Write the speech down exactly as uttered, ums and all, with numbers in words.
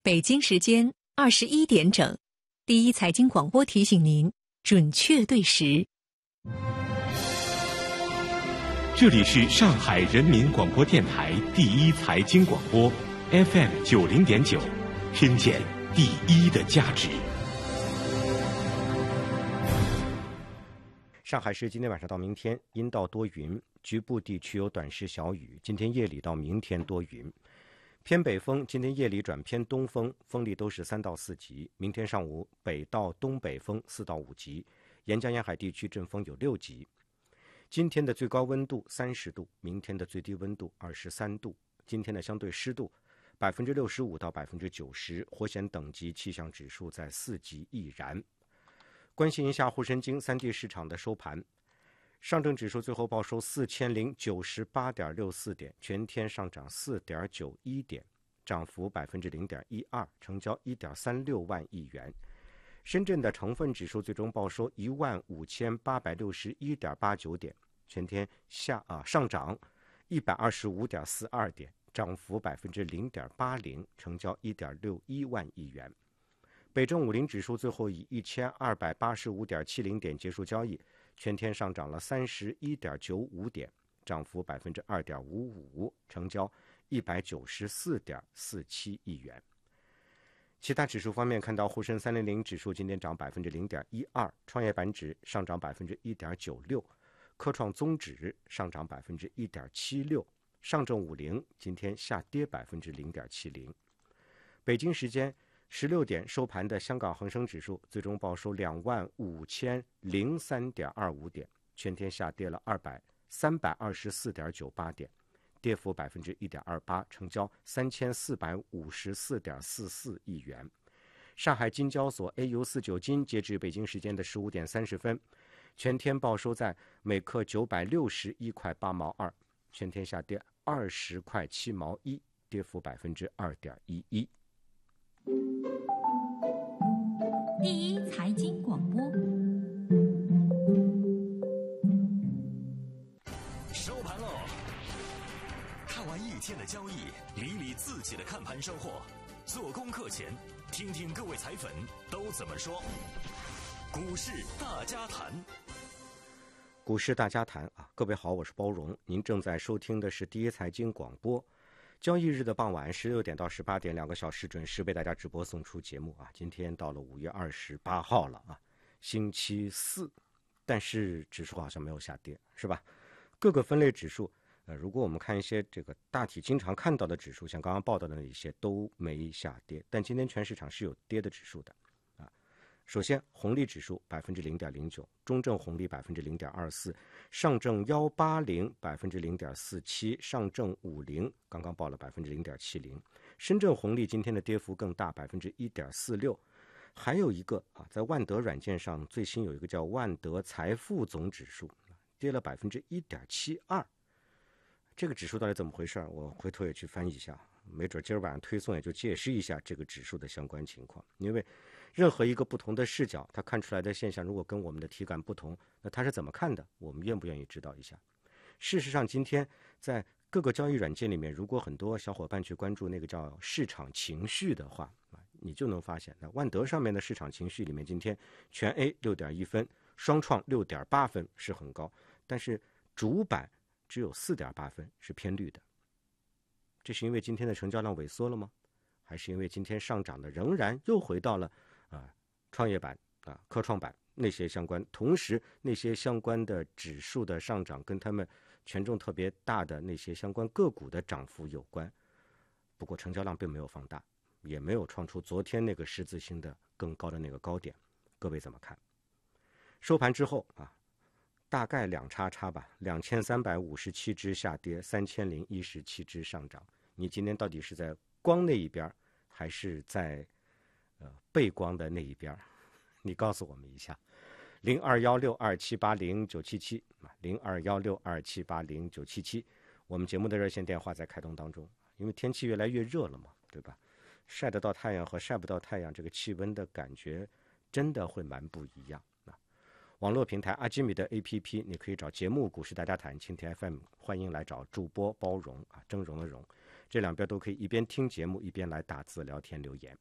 北京时间二十一点整，第一财经广播提醒您准确对时。 这里是上海人民广播电台第一财经广播 F M 九零点九，听见第一的价值。 上海市今天晚上到明天阴到多云，局部地区有短时小雨。今天夜里到明天多云，偏北风，今天夜里转偏东风，风力都是三到四级。明天上午北到东北风四到五级，沿江沿海地区阵风有六级。今天的最高温度三十度，明天的最低温度二十三度。今天的相对湿度百分之六十五到百分之九十，火险等级气象指数在四级易燃。关心一下沪深京三地市场的收盘，上证指数最后报收四千零九十八点六四点，全天上涨四点九一点，涨幅百分之零点一二，成交一点三六万亿元。深圳的成分指数最终报收一万五千八百六十一点八九点，全天下啊上涨一百二十五点四二点，涨幅百分之零点八零，成交一点六一万亿元。北证五零指数最后以一千二百八十五点七零点结束交易，全天上涨了三十一点九五点，涨幅百分之二点五五，成交一百九十四点四七亿元。其他指数方面，看到沪深三零零指数今天涨百分之零点一二，创业板指上涨百分之一点九六，科创综指上涨百分之一点七六，上证五零今天下跌百分之零点七零。北京时间十六点收盘的香港恒生指数最终报收两万五千零三点二五点，全天下跌了二百三百二十四点九八点，跌幅百分之一点二八，成交三千四百五十四点四四亿元。上海金交所 A 五四九金截至北京时间的十五点三十分，全天报收在每克九百六十一块八毛二，全天下跌二十块七毛一，跌幅百分之二点一一。 第一财经广播， 收盘喽！看完一天的交易，理理自己的看盘收获。做功课前，听听各位财粉都怎么说。股市大家谈， 股市大家谈啊！各位好，我是包荣，您正在收听的是第一财经广播。交易日的傍晚十六点到十八点，两个小时准时为大家直播送出节目啊！今天到了五月二十八号了啊，星期四，但是指数好像没有下跌，是吧？各个分类指数，呃，如果我们看一些这个大体经常看到的指数，像刚刚报道的那一些都没下跌，但今天全市场是有跌的指数的啊。首先，红利指数百分之零点零九，中证红利百分之零点二四，上证幺八零百分之零点四七，上证五零刚刚报了百分之零点七零，深圳红利今天的跌幅更大，百分之一点四六。还有一个啊，在万德软件上最新有一个叫万德财富总指数，跌了百分之一点七二。这个指数到底怎么回事？我回头也去翻译一下，没准今儿晚上推送也就解释一下这个指数的相关情况。因为任何一个不同的视角，它看出来的现象如果跟我们的体感不同，那它是怎么看的？我们愿不愿意知道一下？事实上，今天在各个交易软件里面，如果很多小伙伴去关注那个叫市场情绪的话，你就能发现，那万德上面的市场情绪里面，今天全 A 六点一分，双创六点八分是很高，但是主板只有四点八分是偏绿的。这是因为今天的成交量萎缩了吗？还是因为今天上涨的仍然又回到了啊创业板啊科创板那些相关，同时那些相关的指数的上涨跟他们权重特别大的那些相关个股的涨幅有关。不过成交量并没有放大，也没有创出昨天那个十字星的更高的那个高点。各位怎么看？收盘之后啊，大概两叉叉吧，两千三百五十七只下跌，三千零一十七只上涨。你今天到底是在光那一边，还是在呃背光的那一边？你告诉我们一下。零二幺六二七八零九七七零二幺六二七八零九七七，我们节目的热线电话在开通当中。因为天气越来越热了嘛，对吧？晒得到太阳和晒不到太阳，这个气温的感觉真的会蛮不一样啊。网络平台阿基米的 A P P， 你可以找节目股市大家谈，蜻蜓 F M， 欢迎来找主播包容啊，峥嵘的嵘。 这两边都可以一边听节目一边来打字聊天留言。